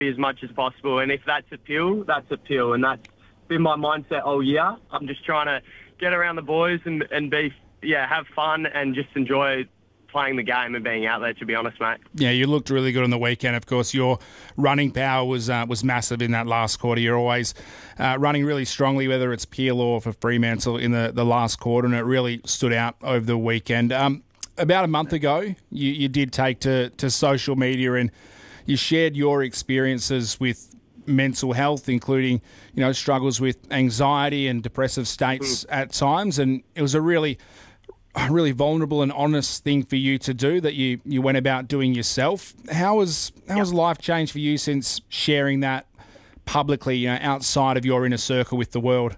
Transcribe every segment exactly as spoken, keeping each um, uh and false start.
as much as possible. And if that's a pill, that's a pill. And that's been my mindset all year. I'm just trying to get around the boys and, and be, yeah, have fun and just enjoy playing the game and being out there, to be honest, mate. Yeah, you looked really good on the weekend. Of course, your running power was uh, was massive in that last quarter. You're always uh, running really strongly, whether it's Peel or for Fremantle in the, the last quarter, and it really stood out over the weekend. Um, about a month ago, you, you did take to, to social media and you shared your experiences with mental health, including, you know, struggles with anxiety and depressive states mm. at times, and it was a really a really vulnerable and honest thing for you to do that you, you went about doing yourself. How has how has life changed for you since sharing that publicly, you know, outside of your inner circle with the world?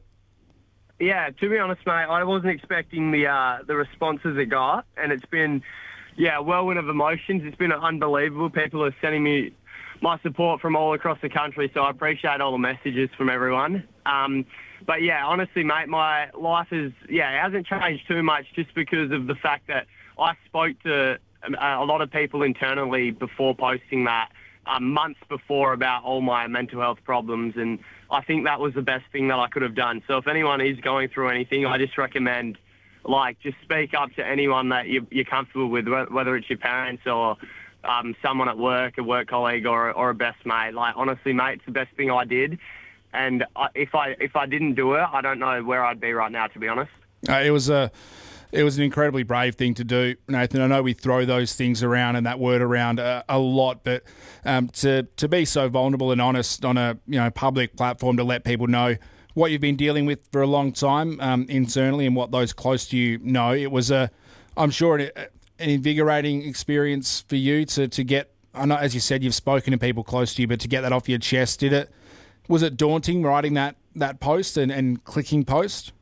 Yeah, to be honest, mate, I wasn't expecting the uh, the responses it got, and it's been, yeah, a whirlwind of emotions. It's been unbelievable. People are sending me my support from all across the country, so I appreciate all the messages from everyone. Um, But, yeah, honestly, mate, my life is, yeah, it hasn't changed too much just because of the fact that I spoke to a lot of people internally before posting that, um, months before, about all my mental health problems, and I think that was the best thing that I could have done. So if anyone is going through anything, I just recommend, like, just speak up to anyone that you're, you're comfortable with, whether it's your parents or um, someone at work, a work colleague or, or a best mate. Like, honestly, mate, it's the best thing I did. And if I if I didn't do it, I don't know where I'd be right now, to be honest. Uh, it was a it was an incredibly brave thing to do, Nathan. I know we throw those things around and that word around a, a lot, but um, to to be so vulnerable and honest on a you know public platform to let people know what you've been dealing with for a long time um, internally and what those close to you know, it was a I'm sure an, an invigorating experience for you to to get. I know, as you said, you've spoken to people close to you, but to get that off your chest, did it? Was it daunting writing that, that post and, and clicking post?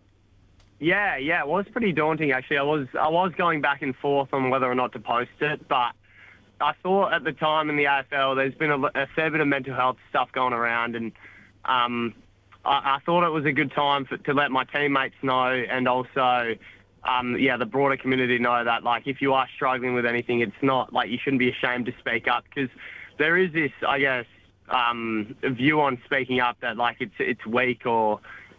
Yeah, yeah, it was pretty daunting actually. I was I was going back and forth on whether or not to post it, but I thought at the time in the A F L there's been a, a fair bit of mental health stuff going around, and um, I, I thought it was a good time for, to let my teammates know, and also um, yeah, the broader community know that, like, if you are struggling with anything, it's not like you shouldn't be ashamed to speak up, because there is this, I guess, Um, a view on speaking up that, like, it's it's weak or,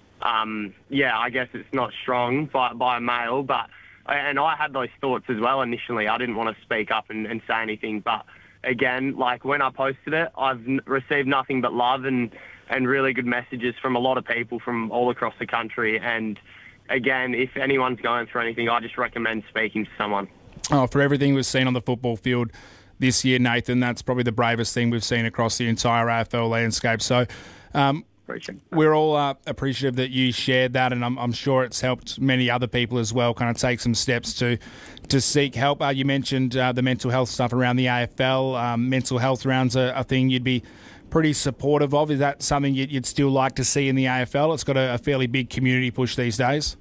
um, yeah, I guess it's not strong by, by a male. But and I had those thoughts as well initially. I didn't want to speak up and, and say anything. But again, like, when I posted it, I've n- received nothing but love and, and really good messages from a lot of people from all across the country. And again, if anyone's going through anything, I just recommend speaking to someone. Oh, for everything we've seen on the football field this year, Nathan, that's probably the bravest thing we've seen across the entire A F L landscape. So um, we're all uh, appreciative that you shared that, and I'm, I'm sure it's helped many other people as well kind of take some steps to to seek help. Uh, you mentioned uh, the mental health stuff around the A F L. Um, mental health rounds are a thing you'd be pretty supportive of. Is that something you'd, you'd still like to see in the A F L? It's got a, a fairly big community push these days.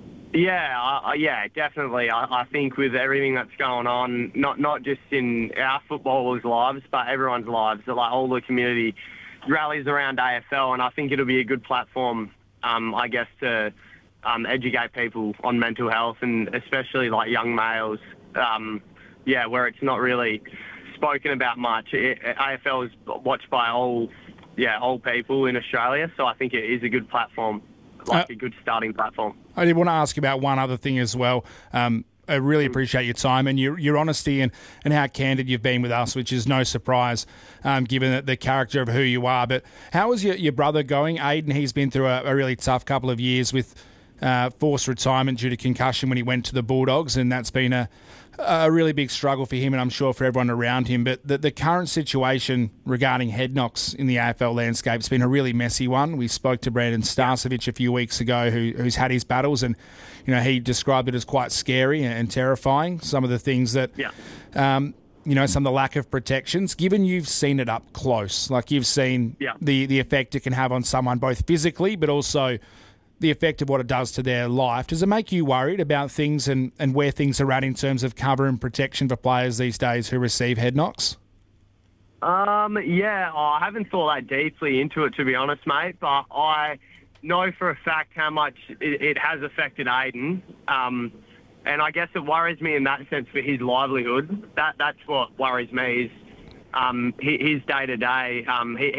Yeah, uh, yeah, definitely. I, I think with everything that's going on, not not just in our footballers' lives, but everyone's lives, that, like, all the community rallies around A F L, and I think it'll be a good platform, um, I guess, to um, educate people on mental health, and especially, like, young males. Um, yeah, where it's not really spoken about much. It, A F L is watched by all, yeah, all people in Australia, so I think it is a good platform. Like uh, a good starting platform. I did want to ask about one other thing as well. Um, I really appreciate your time and your your honesty and, and how candid you've been with us, which is no surprise um, given the, the character of who you are. But how is your, your brother going, Aiden? He's been through a, a really tough couple of years with uh, forced retirement due to concussion when he went to the Bulldogs, and that's been a a really big struggle for him, and I'm sure for everyone around him. But the, the current situation regarding head knocks in the A F L landscape has been a really messy one. We spoke to Brandon Starcevich a few weeks ago, who, who's had his battles, and you know he described it as quite scary and, and terrifying. Some of the things that, yeah. um, you know, some of the lack of protections. Given you've seen it up close, like you've seen yeah. the the effect it can have on someone both physically, but also the effect of what it does to their life. Does it make you worried about things and, and where things are at in terms of cover and protection for players these days who receive head knocks? Um, yeah, I haven't thought that deeply into it, to be honest, mate, but I know for a fact how much it, it has affected Aiden. Um, and I guess it worries me in that sense for his livelihood. That That's what worries me is um, hi- his day to day, um, he